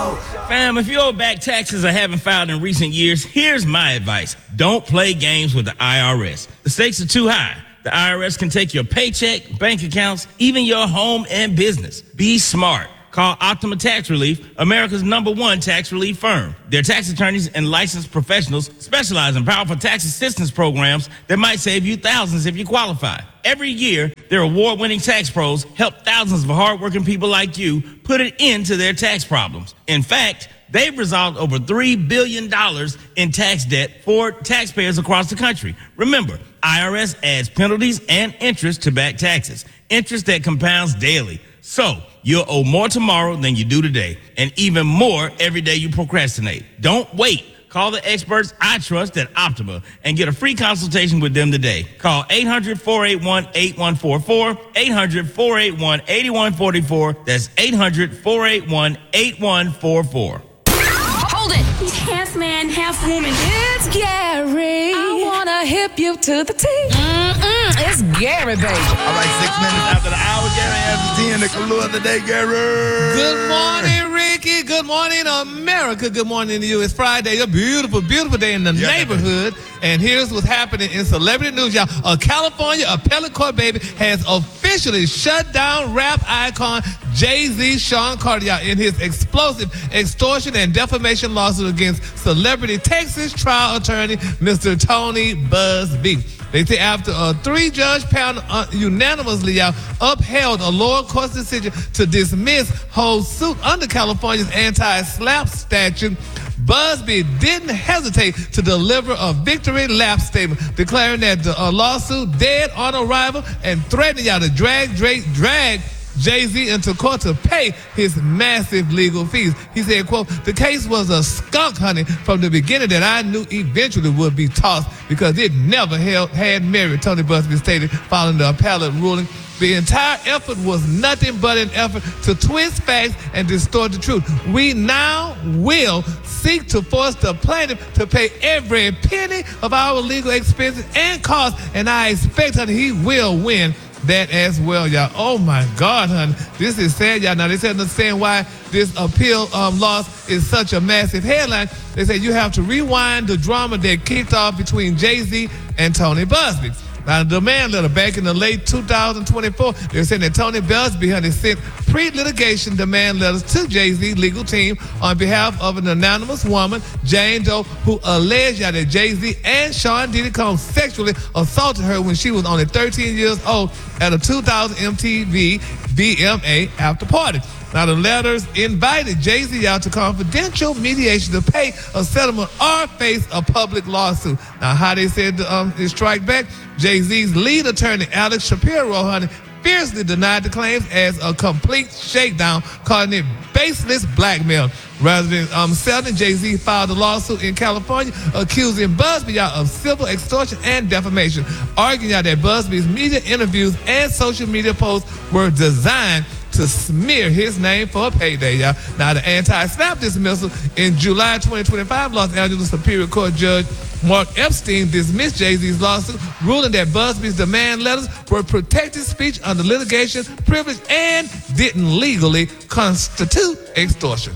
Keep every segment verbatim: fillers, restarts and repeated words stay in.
Fam, if you owe back taxes or haven't filed in recent years, here's my advice. Don't play games with the I R S. The stakes are too high. The I R S can take your paycheck, bank accounts, even your home and business. Be smart. Call Optima Tax Relief, America's number one tax relief firm. Their tax attorneys and licensed professionals specialize in powerful tax assistance programs that might save you thousands if you qualify. Every year, their award-winning tax pros help thousands of hardworking people like you put an end to their tax problems. In fact, they've resolved over three billion dollars in tax debt for taxpayers across the country. Remember, I R S adds penalties and interest to back taxes, interest that compounds daily. So, you'll owe more tomorrow than you do today, and even more every day you procrastinate. Don't wait. Call the experts I trust at Optima and get a free consultation with them today. Call eight hundred, four eight one, eight one four four, eight hundred, four eight one, eight one four four. That's eight hundred, four eight one, eight one four four. Hold it! He's half man, half woman. It's Gary. I wanna hip you to the T. Mm-mm, it's Gary, baby. All right, six minutes after the hour, Gary after ten, the clue of the day, Gary. Good morning, Ricky. Good morning, America. Good morning to you. It's Friday, a beautiful, beautiful day in the Yeah, neighborhood. And here's what's happening in celebrity news, y'all. A California appellate court, baby, has officially shut down rap icon Jay-Z Sean Carter, y'all, in his explosive extortion and defamation lawsuit against celebrity Texas trial attorney Mister Tony Busby. They say after a three-judge panel uh, unanimously, y'all, upheld a lower court's decision to dismiss whole suit under California's anti-slap statute, Busby didn't hesitate to deliver a victory lap statement, declaring that the uh, lawsuit dead on arrival and threatening y'all to drag, drag, drag Jay-Z into court to pay his massive legal fees. He said, quote, "The case was a skunk, honey, from the beginning that I knew eventually would be tossed because it never held, had merit," Tony Busby stated following the appellate ruling. The entire effort was nothing but an effort to twist facts and distort the truth. We now will seek to force the plaintiff to pay every penny of our legal expenses and costs, and I expect, honey, he will win that as well, y'all. Oh my God, honey. This is sad, y'all. Now, they said understand why this appeal um, loss is such a massive headline. They say you have to rewind the drama that kicked off between Jay-Z and Tony Busby. Now, the demand letter back in the late two thousand twenty-four, they're saying that Tony Busby honey, sent pre-litigation demand letters to Jay-Z legal team on behalf of an anonymous woman, Jane Doe, who alleged that Jay-Z and Sean Diddy Combs sexually assaulted her when she was only thirteen years old at a two thousand M T V V M A after party. Now, the letters invited Jay-Z out to confidential mediation to pay a settlement or face a public lawsuit. Now, how they said um, it strike back, Jay-Z's lead attorney, Alex Shapiro, honey, fiercely denied the claims as a complete shakedown, calling it baseless blackmail. Rather than um, settling, Jay-Z filed a lawsuit in California accusing Busby y'all, of civil extortion and defamation, arguing y'all, that Busby's media interviews and social media posts were designed to smear his name for a payday, y'all. Now, the anti-slap dismissal in July twenty twenty-five, Los Angeles Superior Court Judge Mark Epstein dismissed Jay-Z's lawsuit, ruling that Busby's demand letters were protected speech under litigation privilege and didn't legally constitute extortion.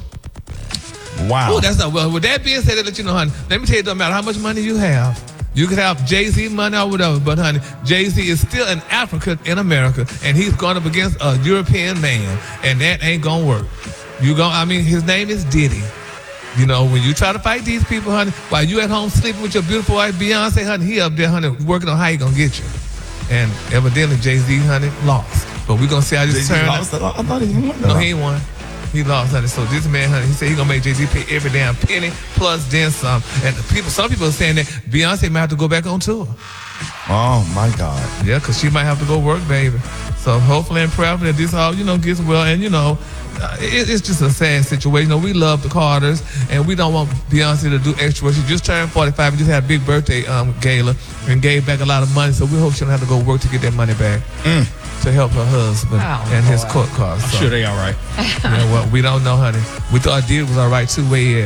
Wow. Oh, that's not well. With that being said, I'll let you know, honey, let me tell you, it doesn't matter how much money you have. You could have Jay-Z money or whatever, but honey, Jay-Z is still an African in America, and he's going up against a European man, and that ain't gonna work. You going I mean, his name is Diddy. You know, when you try to fight these people, honey, while you at home sleeping with your beautiful wife, Beyonce, honey, he up there, honey, working on how he gonna get you. And evidently, Jay-Z, honey, lost. But we gonna see how this Jay-Z turns lost out. I thought he won. No, he ain't won. He lost, honey. So this man, honey, he said he gonna make Jay-Z pay every damn penny plus then some. And the people, some people are saying that Beyonce might have to go back on tour. Oh my God. Yeah, because she might have to go work, baby. So hopefully and prayerfully that this all, you know, gets well. And, you know, uh, it, it's just a sad situation. You know, we love the Carters, and we don't want Beyonce to do extra work. She just turned forty-five and just had a big birthday um, gala and gave back a lot of money. So we hope she don't have to go work to get that money back. Mm. To help her husband oh, and his boy. court costs. I'm So, sure they all right. yeah, well, we don't know, honey. We thought Diddy was all right too, where he at.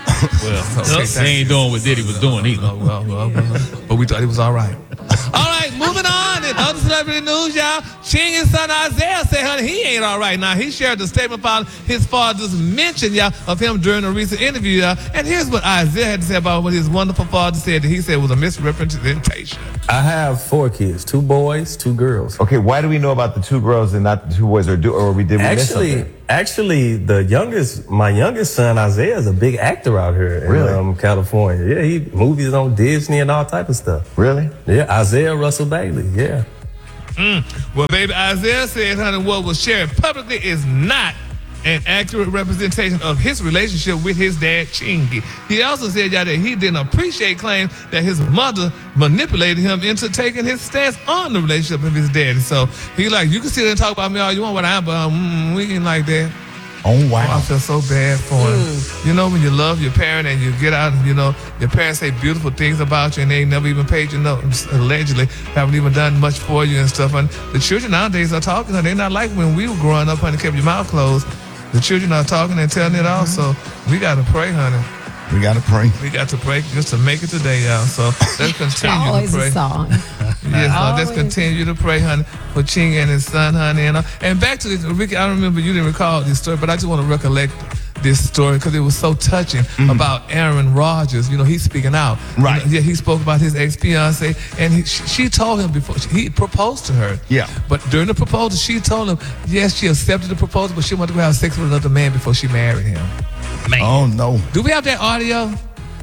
Well, okay, They ain't doing what Diddy was doing either. Oh, well, well, well, but we thought it was all right. All right, moving on. In other celebrity news, y'all, Ching and son Isaiah said, honey, he ain't all right now. He shared the statement about his father's mention, y'all, of him during a recent interview, y'all. And here's what Isaiah had to say about what his wonderful father said that he said was a misrepresentation. I have four kids, two boys, two girls. Okay, why do we know about the two girls and not the two boys, or do or we did we miss Actually, something? actually, the youngest, my youngest son Isaiah is a big actor out here in Really? um, California. Yeah, he movies on Disney and all type of stuff. Really? Yeah, Isaiah Russell Bailey. Yeah. Mm. Well, baby, Isaiah said, honey, what was shared publicly is not an accurate representation of his relationship with his dad, Chingy. He also said, y'all, that he didn't appreciate claims that his mother manipulated him into taking his stance on the relationship with his daddy. So he like, you can sit there and talk about me all you want, but I, but um, we ain't like that. Oh, Oh, I wow. feel so bad for him. You know, when you love your parent and you get out, you know, your parents say beautiful things about you and they ain't never even paid you no, allegedly, haven't even done much for you and stuff. And the children nowadays are talking. They're not like when we were growing up, honey, kept your mouth closed. The children are talking and telling it all. So we got to pray, honey. We got to pray. We got to pray just to make it today, y'all. So let's continue Always to pray. a song. Yes, uh, let's Always. continue to pray, honey, for Ching and his son, honey. And, uh, and back to this, Ricky, I remember you didn't recall this story, but I just want to recollect this story because it was so touching about Aaron Rodgers. You know, he's speaking out. Right. You know, yeah, he spoke about his ex-fiance, and he, she, she told him before, he proposed to her. Yeah. But during the proposal, she told him, yes, she accepted the proposal, but she wanted to go have sex with another man before she married him. Man. Oh, no. Do we have that audio?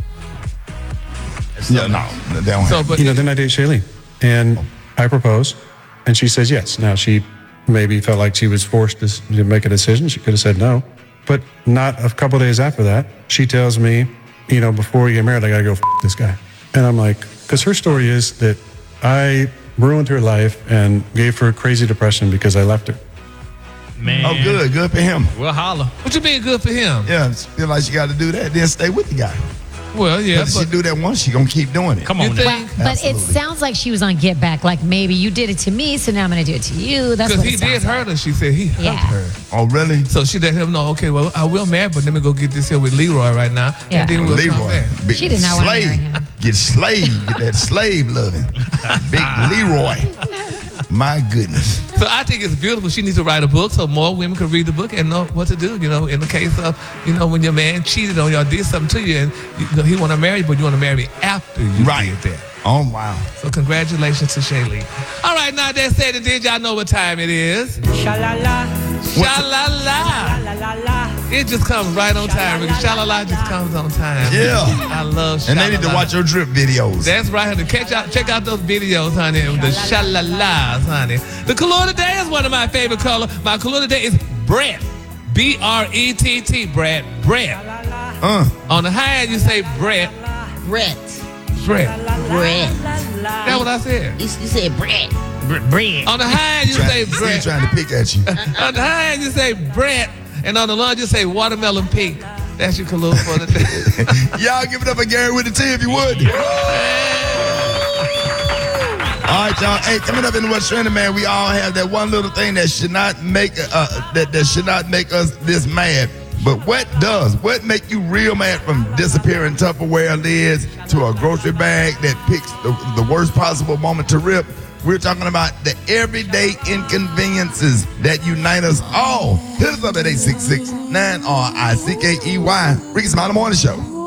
Yeah, no. That don't So, happen. but You know, then I date Shailene, and I propose, and she says yes. Now, she maybe felt like she was forced to s- to make a decision. She could have said no, but not a couple days after that, she tells me, you know, before we get married, I gotta go f- this guy. And I'm like, because her story is that I ruined her life and gave her crazy depression because I left her. Man. Oh, good. Good for him. We'll holler. what you mean good for him? Yeah, feel like she got to do that. Then stay with the guy. Well, yeah, If she but do that once, she going to keep doing it. Come you on now. think? But Absolutely. it sounds like she was on Get Back. Like maybe you did it to me, so now I'm going to do it to you. That's Because what he it did sounds like. hurt her, she said. He hurt Yeah. her. Oh, really? So she let him know, okay, well, I will marry, but let me go get this here with Leroy right now. Yeah. And then we'll come Leroy. back. Big She did not wanna slave. marry him. Get slave. Get that slave loving. Big Leroy. My goodness. So I think it's beautiful. She needs to write a book so more women can read the book and know what to do. You know, in the case of, you know, when your man cheated on you or did something to you and you know, he want to marry you, but you want to marry me after you Right. did that. Oh, wow. So congratulations to Shailene. All right, now that said and did, y'all know what time it is? Sha-la-la, Sha-la-la. la-la-la. It just comes right on time. Ricky. Sha-la-la just comes on time. Yeah. I love And sha-la-la. they need to watch your drip videos. That's right, honey. Catch out, check out those videos, honey. The sha-la-las, honey. The color today is one of my favorite colors. My color today is Brett. B R E T T, Brett. Brett. Uh, On the high end, you say Brett. Brett. Brett. Brett. That's what I said. You, you said Brett. Bread. On the high end, you trying, say see Brett. trying to pick at you. On the high end, you say Brett. And on the low end, you say watermelon pink. That's your color for the day. Y'all give it up again with the T if you would. All right, y'all. Hey, coming up in the What's Trending, man, we all have that one little thing that should not make uh, that that should not make us this mad. But what does? What make you real mad, from disappearing Tupperware lids to a grocery bag that picks the, the worst possible moment to rip? We're talking about the everyday inconveniences that unite us all. Hit us up at eight six six, nine R I C K E Y. Ricky Smiley Morning Show.